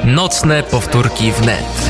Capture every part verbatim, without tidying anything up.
Nocne powtórki wnet.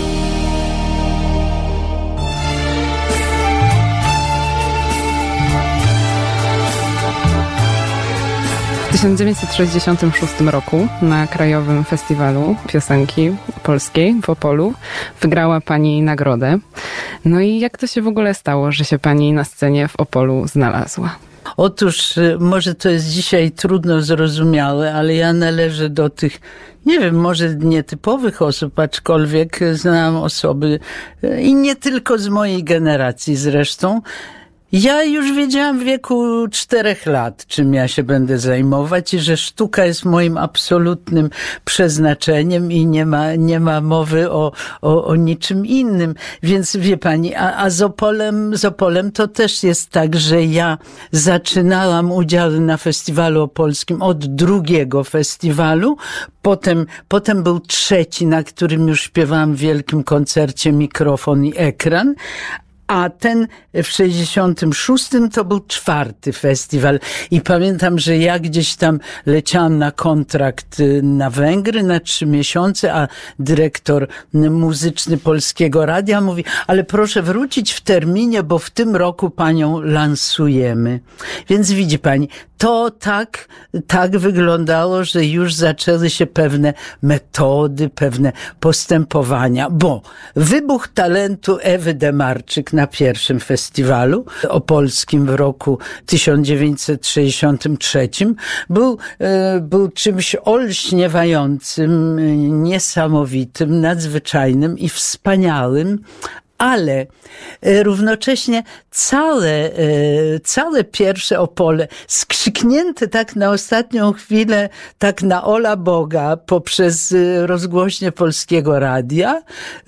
W tysiąc dziewięćset sześćdziesiątym szóstym roku na Krajowym Festiwalu Piosenki Polskiej w Opolu wygrała pani nagrodę. No i jak to się w ogóle stało, że się pani na scenie w Opolu znalazła? Otóż może to jest dzisiaj trudno zrozumiałe, ale ja należę do tych, nie wiem, może nietypowych osób, aczkolwiek znam osoby i nie tylko z mojej generacji zresztą. Ja już wiedziałam w wieku czterech lat, czym ja się będę zajmować i że sztuka jest moim absolutnym przeznaczeniem i nie ma, nie ma mowy o, o, o niczym innym. Więc wie pani, a, a z Opolem, z Opolem to też jest tak, że ja zaczynałam udziały na festiwalu opolskim od drugiego festiwalu, potem, potem był trzeci, na którym już śpiewałam w wielkim koncercie Mikrofon i ekran. A ten w sześćdziesiątym szóstym to był czwarty festiwal. I pamiętam, że ja gdzieś tam leciałam na kontrakt na Węgry na trzy miesiące, a dyrektor muzyczny Polskiego Radia mówi, ale proszę wrócić w terminie, bo w tym roku panią lansujemy. Więc widzi pani, to tak, tak wyglądało, że już zaczęły się pewne metody, pewne postępowania, bo wybuch talentu Ewy Demarczyk na pierwszym festiwalu opolskim w roku tysiąc dziewięćset sześćdziesiątym trzecim był, był czymś olśniewającym, niesamowitym, nadzwyczajnym i wspaniałym. Ale równocześnie całe, całe pierwsze Opole, skrzyknięte tak na ostatnią chwilę, tak na Ola Boga poprzez rozgłośnie Polskiego Radia,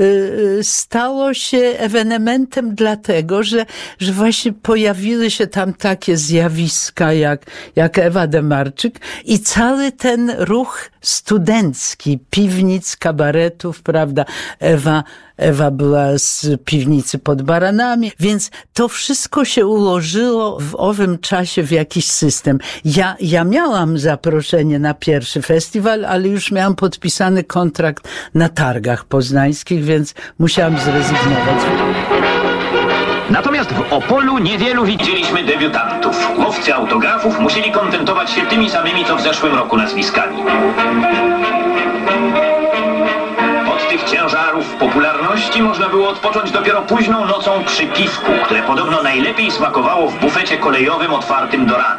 stało się ewenementem dlatego, że, że właśnie pojawiły się tam takie zjawiska jak, jak Ewa Demarczyk i cały ten ruch studencki, piwnic, kabaretów, prawda, Ewa Ewa była z piwnicy pod Baranami, więc to wszystko się ułożyło w owym czasie w jakiś system. Ja, ja miałam zaproszenie na pierwszy festiwal, ale już miałam podpisany kontrakt na targach poznańskich, więc musiałam zrezygnować. Natomiast w Opolu niewielu widzieliśmy debiutantów. Łowcy autografów musieli kontentować się tymi samymi, co w zeszłym roku nazwiskami. Od tych ciężarów popularności można było odpocząć dopiero późną nocą przy piwku, które podobno najlepiej smakowało w bufecie kolejowym otwartym do rana.